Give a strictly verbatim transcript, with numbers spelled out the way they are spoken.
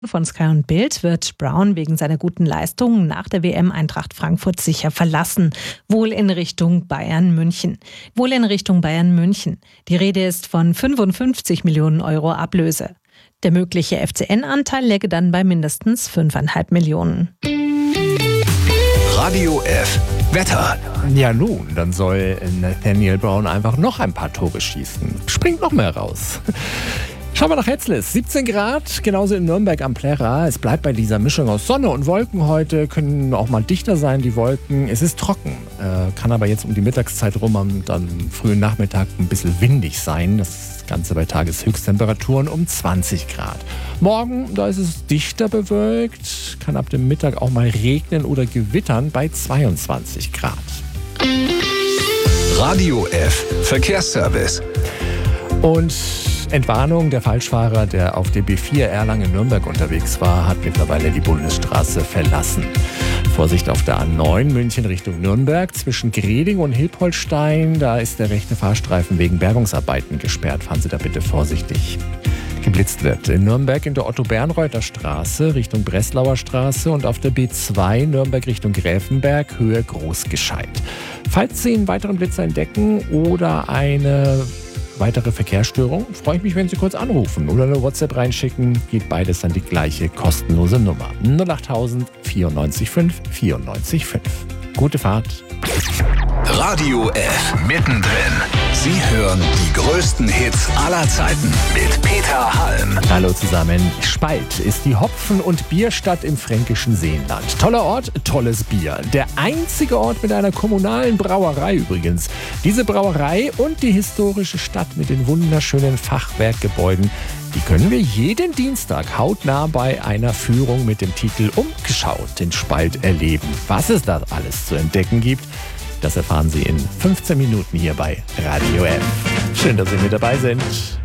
Von Sky und Bild wird Brown wegen seiner guten Leistungen nach der W M Eintracht Frankfurt sicher verlassen. Wohl in Richtung Bayern München. Wohl in Richtung Bayern München. Die Rede ist von fünfundfünfzig Millionen Euro Ablöse. Der mögliche F C N-Anteil läge dann bei mindestens fünfeinhalb Millionen. Radio F. Wetter. Ja nun, dann soll Nathaniel Brown einfach noch ein paar Tore schießen. Springt noch mehr raus. Schauen wir nach Hetzles. siebzehn Grad, genauso in Nürnberg am Plärrer. Es bleibt bei dieser Mischung aus Sonne und Wolken heute. Können auch mal dichter sein, die Wolken. Es ist trocken, äh, kann aber jetzt um die Mittagszeit rum am dann frühen Nachmittag ein bisschen windig sein. Das Ganze bei Tageshöchsttemperaturen um zwanzig Grad. Morgen, da ist es dichter bewölkt. Kann ab dem Mittag auch mal regnen oder gewittern bei zweiundzwanzig Grad. Radio F. Verkehrsservice. Und Entwarnung, der Falschfahrer, der auf der B vier Erlangen-Nürnberg unterwegs war, hat mittlerweile die Bundesstraße verlassen. Vorsicht auf der A neun München Richtung Nürnberg. Zwischen Greding und Hilpoltstein, da ist der rechte Fahrstreifen wegen Bergungsarbeiten gesperrt. Fahren Sie da bitte vorsichtig. Geblitzt wird in Nürnberg in der Otto-Bernreuther Straße Richtung Breslauer Straße und auf der B zwei Nürnberg Richtung Gräfenberg Höhe Großgescheit. Falls Sie einen weiteren Blitzer entdecken oder eine weitere Verkehrsstörung, freue ich mich, wenn Sie kurz anrufen oder eine WhatsApp reinschicken. Geht beides an die gleiche kostenlose Nummer. null achttausend vierundneunzig fünf vierundneunzig fünf. Gute Fahrt. Radio F. Mittendrin. Sie hören die größten Hits aller Zeiten mit Peter Halm. Hallo zusammen. Spalt ist die Hopfen- und Bierstadt im fränkischen Seenland. Toller Ort, tolles Bier. Der einzige Ort mit einer kommunalen Brauerei übrigens. Diese Brauerei und die historische Stadt mit den wunderschönen Fachwerkgebäuden, die können wir jeden Dienstag hautnah bei einer Führung mit dem Titel Umgeschaut in Spalt erleben. Was es da alles zu entdecken gibt, das erfahren Sie in fünfzehn Minuten hier bei Radio F. Schön, dass Sie mit dabei sind.